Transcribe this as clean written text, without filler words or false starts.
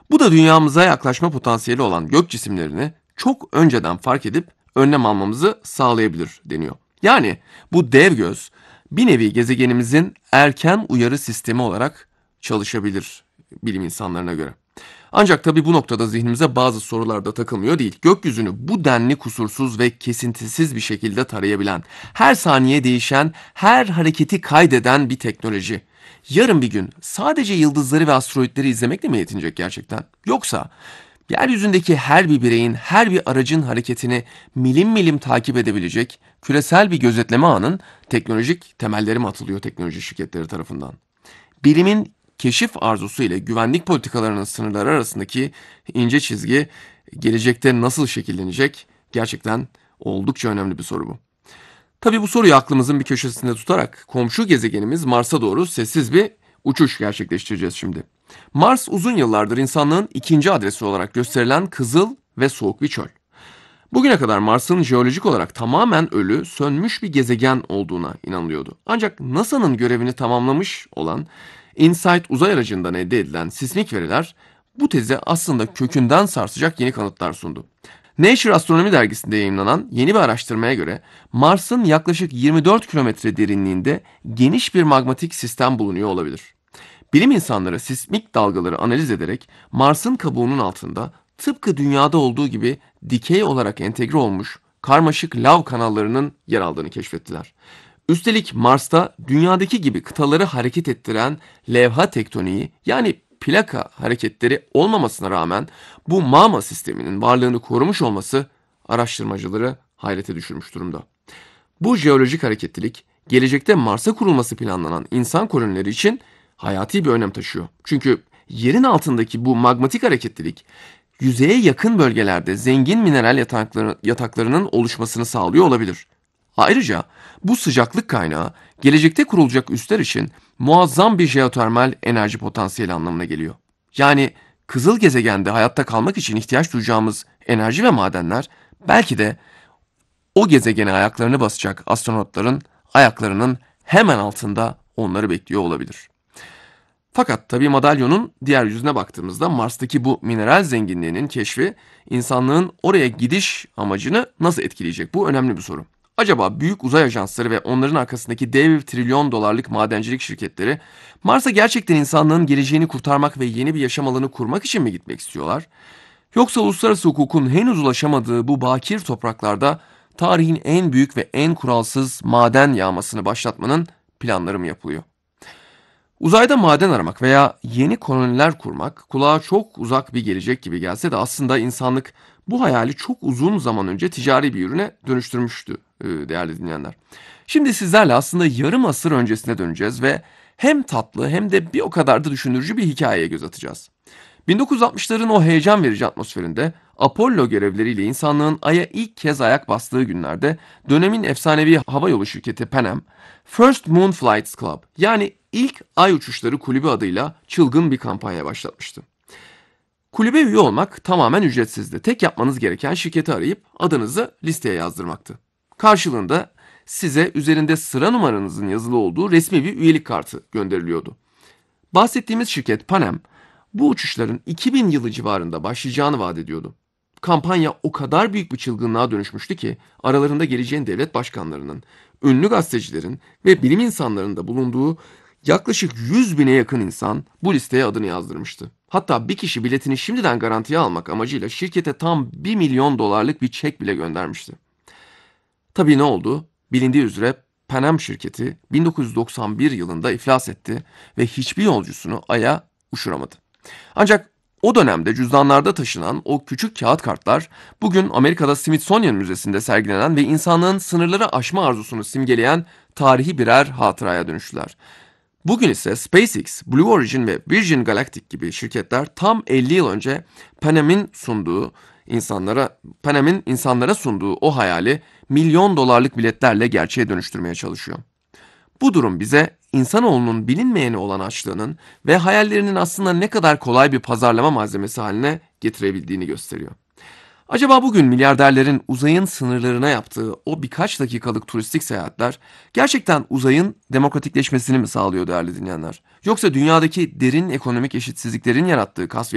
Bu da dünyamıza yaklaşma potansiyeli olan gök cisimlerini çok önceden fark edip önlem almamızı sağlayabilir deniyor. Yani bu dev göz bir nevi gezegenimizin erken uyarı sistemi olarak çalışabilir bilim insanlarına göre. Ancak tabii bu noktada zihnimize bazı sorular da takılmıyor değil. Gökyüzünü bu denli kusursuz ve kesintisiz bir şekilde tarayabilen, her saniye değişen, her hareketi kaydeden bir teknoloji. Yarın bir gün sadece yıldızları ve asteroidleri izlemekle mi yetinecek gerçekten? Yoksa yeryüzündeki her bir bireyin, her bir aracın hareketini milim milim takip edebilecek küresel bir gözetleme ağının teknolojik temelleri mi atılıyor teknoloji şirketleri tarafından? Bilimin keşif arzusu ile güvenlik politikalarının sınırları arasındaki ince çizgi gelecekte nasıl şekillenecek? Gerçekten oldukça önemli bir soru bu. Tabii bu soruyu aklımızın bir köşesinde tutarak komşu gezegenimiz Mars'a doğru sessiz bir uçuş gerçekleştireceğiz şimdi. Mars uzun yıllardır insanlığın ikinci adresi olarak gösterilen kızıl ve soğuk bir çöl. Bugüne kadar Mars'ın jeolojik olarak tamamen ölü, sönmüş bir gezegen olduğuna inanılıyordu. Ancak NASA'nın görevini tamamlamış olan InSight uzay aracından elde edilen sismik veriler bu teze aslında kökünden sarsacak yeni kanıtlar sundu. Nature Astronomy dergisinde yayınlanan yeni bir araştırmaya göre Mars'ın yaklaşık 24 kilometre derinliğinde geniş bir magmatik sistem bulunuyor olabilir. Bilim insanları sismik dalgaları analiz ederek Mars'ın kabuğunun altında tıpkı Dünya'da olduğu gibi dikey olarak entegre olmuş karmaşık lav kanallarının yer aldığını keşfettiler. Üstelik Mars'ta Dünya'daki gibi kıtaları hareket ettiren levha tektoniği yani plaka hareketleri olmamasına rağmen bu mağma sisteminin varlığını korumuş olması araştırmacıları hayrete düşürmüş durumda. Bu jeolojik hareketlilik gelecekte Mars'a kurulması planlanan insan kolonileri için hayati bir önem taşıyor. Çünkü yerin altındaki bu magmatik hareketlilik yüzeye yakın bölgelerde zengin mineral yataklarının oluşmasını sağlıyor olabilir. Ayrıca bu sıcaklık kaynağı gelecekte kurulacak üsler için muazzam bir jeotermal enerji potansiyeli anlamına geliyor. Yani kızıl gezegende hayatta kalmak için ihtiyaç duyacağımız enerji ve madenler belki de o gezegene ayaklarını basacak astronotların ayaklarının hemen altında onları bekliyor olabilir. Fakat tabii madalyonun diğer yüzüne baktığımızda Mars'taki bu mineral zenginliğinin keşfi insanlığın oraya gidiş amacını nasıl etkileyecek? Bu önemli bir soru. Acaba büyük uzay ajansları ve onların arkasındaki dev trilyon dolarlık madencilik şirketleri Mars'a gerçekten insanlığın geleceğini kurtarmak ve yeni bir yaşam alanı kurmak için mi gitmek istiyorlar? Yoksa uluslararası hukukun henüz ulaşamadığı bu bakir topraklarda tarihin en büyük ve en kuralsız maden yağmasını başlatmanın planları mı yapılıyor? Uzayda maden aramak veya yeni koloniler kurmak kulağa çok uzak bir gelecek gibi gelse de aslında insanlık bu hayali çok uzun zaman önce ticari bir ürüne dönüştürmüştü değerli dinleyenler. Şimdi sizlerle aslında yarım asır öncesine döneceğiz ve hem tatlı hem de bir o kadar da düşündürücü bir hikayeye göz atacağız. 1960'ların o heyecan verici atmosferinde Apollo görevleriyle insanlığın Ay'a ilk kez ayak bastığı günlerde dönemin efsanevi havayolu şirketi Pan Am, First Moon Flights Club yani ilk Ay Uçuşları Kulübü adıyla çılgın bir kampanya başlatmıştı. Kulübe üye olmak tamamen ücretsizdi. Tek yapmanız gereken şirketi arayıp adınızı listeye yazdırmaktı. Karşılığında size üzerinde sıra numaranızın yazılı olduğu resmi bir üyelik kartı gönderiliyordu. Bahsettiğimiz şirket Pan Am, bu uçuşların 2000 yılı civarında başlayacağını vaat ediyordu. Kampanya o kadar büyük bir çılgınlığa dönüşmüştü ki aralarında geleceğin devlet başkanlarının, ünlü gazetecilerin ve bilim insanlarının da bulunduğu yaklaşık 100 bine yakın insan bu listeye adını yazdırmıştı. Hatta bir kişi biletini şimdiden garantiye almak amacıyla şirkete tam 1 milyon dolarlık bir çek bile göndermişti. Tabii ne oldu? Bilindiği üzere Pan Am şirketi 1991 yılında iflas etti ve hiçbir yolcusunu Ay'a uçuramadı. Ancak o dönemde cüzdanlarda taşınan o küçük kağıt kartlar bugün Amerika'da Smithsonian Müzesi'nde sergilenen ve insanlığın sınırları aşma arzusunu simgeleyen tarihi birer hatıraya dönüştüler. Bugün ise SpaceX, Blue Origin ve Virgin Galactic gibi şirketler tam 50 yıl önce Pan Am'in insanlara sunduğu o hayali milyon dolarlık biletlerle gerçeğe dönüştürmeye çalışıyor. Bu durum bize insanoğlunun bilinmeyeni olan açlığının ve hayallerinin aslında ne kadar kolay bir pazarlama malzemesi haline getirebildiğini gösteriyor. Acaba bugün milyarderlerin uzayın sınırlarına yaptığı o birkaç dakikalık turistik seyahatler gerçekten uzayın demokratikleşmesini mi sağlıyor değerli dinleyenler? Yoksa dünyadaki derin ekonomik eşitsizliklerin yarattığı kasvetli